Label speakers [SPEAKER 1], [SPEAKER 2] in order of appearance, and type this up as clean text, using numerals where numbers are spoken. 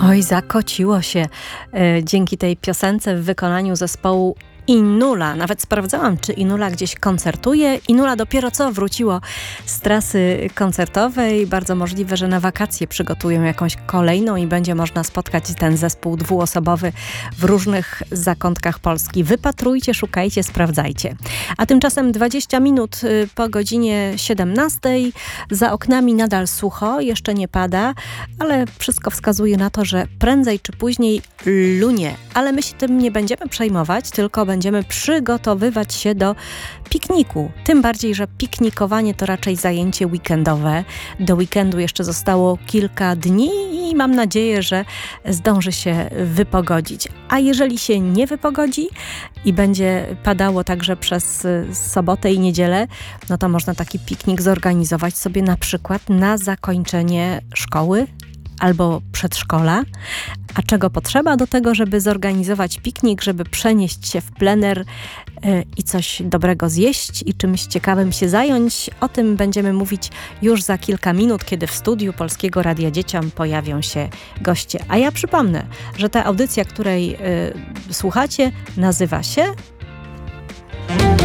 [SPEAKER 1] Oj, zakociło się dzięki tej piosence w wykonaniu zespołu Inula. Nawet sprawdzałam, czy Inula gdzieś koncertuje. Inula dopiero co wróciło z trasy koncertowej. Bardzo możliwe, że na wakacje przygotują jakąś kolejną i będzie można spotkać ten zespół dwuosobowy w różnych zakątkach Polski. Wypatrujcie, szukajcie, sprawdzajcie. A tymczasem 20 minut po godzinie 17. Za oknami nadal sucho, jeszcze nie pada, ale wszystko wskazuje na to, że prędzej czy później lunie. Ale my się tym nie będziemy przejmować, tylko będziemy przygotowywać się do pikniku. Tym bardziej, że piknikowanie to raczej zajęcie weekendowe. Do weekendu jeszcze zostało kilka dni i mam nadzieję, że zdąży się wypogodzić. A jeżeli się nie wypogodzi i będzie padało także przez sobotę i niedzielę, no to można taki piknik zorganizować sobie na przykład na zakończenie szkoły albo przedszkola. A czego potrzeba do tego, żeby zorganizować piknik, żeby przenieść się w plener i coś dobrego zjeść i czymś ciekawym się zająć? O tym będziemy mówić już za kilka minut, kiedy w studiu Polskiego Radia Dzieciom pojawią się goście. A ja przypomnę, że ta audycja, której słuchacie, nazywa się